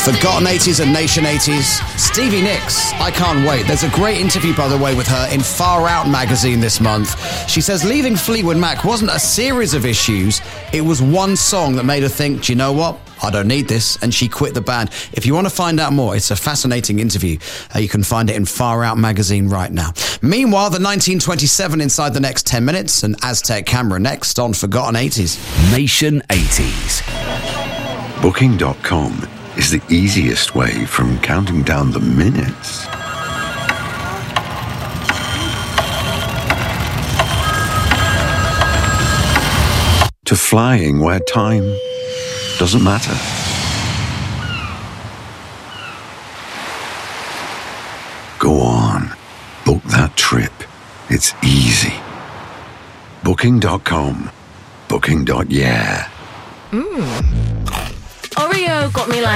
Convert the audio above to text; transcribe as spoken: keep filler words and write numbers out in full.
Forgotten eighties and Nation eighties. Stevie Nicks, I can't wait. There's a great interview, by the way, with her in Far Out magazine this month. She says leaving Fleetwood Mac wasn't a series of issues. It was one song that made her think, do you know what? I don't need this. And she quit the band. If you want to find out more, it's a fascinating interview. Uh, you can find it in Far Out magazine right now. Meanwhile, the nineteen twenty-seven inside the next ten minutes, and Aztec Camera next on Forgotten eighties. Nation eighties. Booking dot com is the easiest way from counting down the minutes to flying where time doesn't matter. Go on, book that trip. It's easy. Booking dot com. Booking. Yeah. Mmm. Oreo got me like